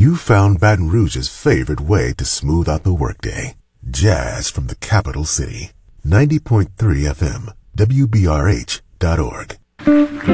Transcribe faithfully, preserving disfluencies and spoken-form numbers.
You found Baton Rouge's favorite way to smooth out the workday. Jazz from the capital city. ninety point three F M, W B R H dot org.